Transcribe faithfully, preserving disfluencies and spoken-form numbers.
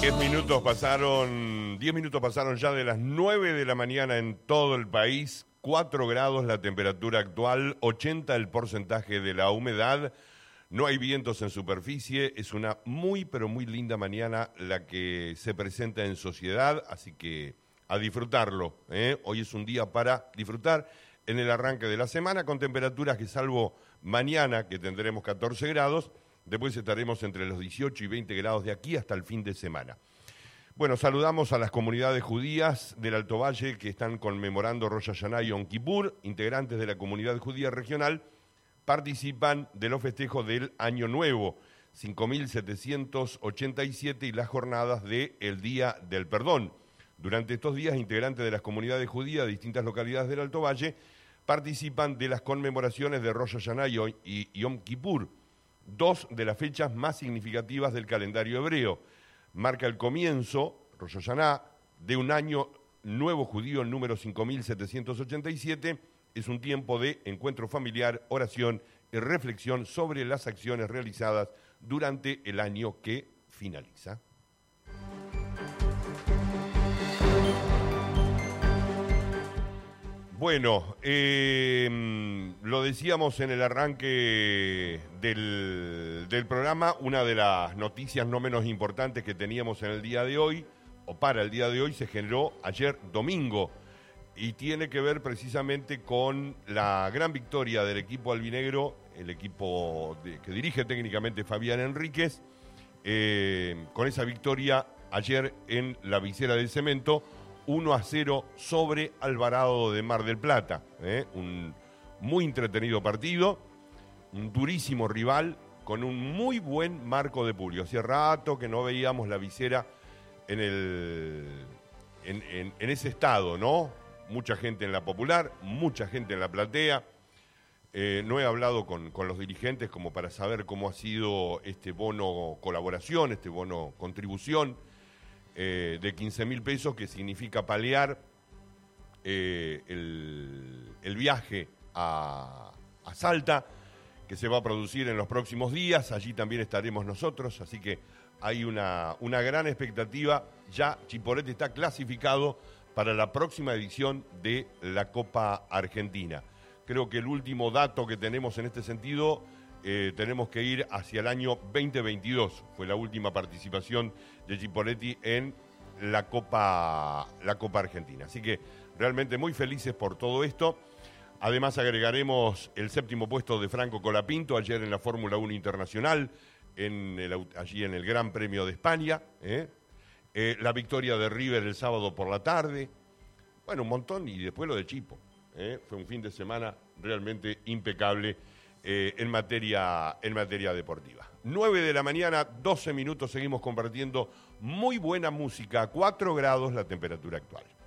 Diez minutos pasaron, diez minutos pasaron ya de las nueve de la mañana en todo el país, cuatro grados la temperatura actual, ochenta el porcentaje de la humedad, no hay vientos en superficie, es una muy pero muy linda mañana la que se presenta en sociedad, así que a disfrutarlo, ¿eh? Hoy es un día para disfrutar en el arranque de la semana con temperaturas que salvo mañana que tendremos catorce grados, después estaremos entre los dieciocho y veinte grados de aquí hasta el fin de semana. Bueno, saludamos a las comunidades judías del Alto Valle que están conmemorando Rosh Hashanah y Yom Kippur. Integrantes de la comunidad judía regional participan de los festejos del Año Nuevo, cinco mil setecientos ochenta y siete, y las jornadas del Día del Perdón. Durante estos días, integrantes de las comunidades judías de distintas localidades del Alto Valle participan de las conmemoraciones de Rosh Hashanah y Yom Kippur, dos de las fechas más significativas del calendario hebreo. Marca el comienzo, Rosh Hashanah, de un año nuevo judío número cinco mil setecientos ochenta y siete. Es un tiempo de encuentro familiar, oración y reflexión sobre las acciones realizadas durante el año que finaliza. Bueno, eh, lo decíamos en el arranque del, del programa, una de las noticias no menos importantes que teníamos en el día de hoy, o para el día de hoy, se generó ayer domingo, y tiene que ver precisamente con la gran victoria del equipo albinegro, el equipo de, que dirige técnicamente Fabián Enríquez, eh, con esa victoria ayer en la Visera del Cemento, uno a cero sobre Alvarado de Mar del Plata. ¿eh? Un muy entretenido partido, un durísimo rival, con un muy buen marco de público. Hacía rato que no veíamos la Visera en, el, en, en, en ese estado, ¿no? Mucha gente en la Popular, mucha gente en la platea. Eh, no he hablado con, con los dirigentes como para saber cómo ha sido este bono colaboración, este bono contribución, Eh, de quince mil pesos, que significa paliar eh, el, el viaje a, a Salta, que se va a producir en los próximos días. Allí también estaremos nosotros, así que hay una, una gran expectativa. Ya Chipoleti está clasificado para la próxima edición de la Copa Argentina. Creo que el último dato que tenemos en este sentido, Eh, tenemos que ir hacia el año veinte veintidós. Fue la última participación de Chipoleti en la Copa, la Copa Argentina. Así que realmente muy felices por todo esto. Además agregaremos el séptimo puesto de Franco Colapinto ayer en la Fórmula uno Internacional, en el, allí en el Gran Premio de España. ¿eh? Eh, la victoria de River el sábado por la tarde. Bueno, un montón, y después lo de Chipo. ¿eh? Fue un fin de semana realmente impecable. Eh, en materia, en materia deportiva. nueve de la mañana, doce minutos, seguimos compartiendo muy buena música, a cuatro grados la temperatura actual.